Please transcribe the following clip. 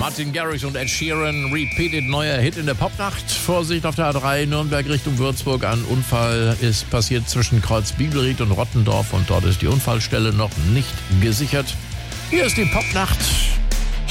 Martin Garrix und Ed Sheeran, Repeated, neuer Hit in der Popnacht. Vorsicht auf der A3, Nürnberg Richtung Würzburg. Ein Unfall ist passiert zwischen Kreuz Bibelried und Rottendorf und dort ist die Unfallstelle noch nicht gesichert. Hier ist die Popnacht.